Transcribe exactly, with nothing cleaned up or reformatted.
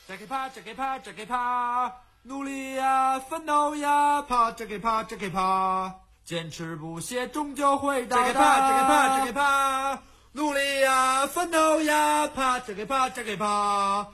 再给爬，再给爬，再给爬，努力呀，奋斗呀，爬，再给爬，再给爬，坚持不懈，终究会到达。再给爬，再给爬，再给爬，努力呀，奋斗呀，爬，再给爬，再给爬，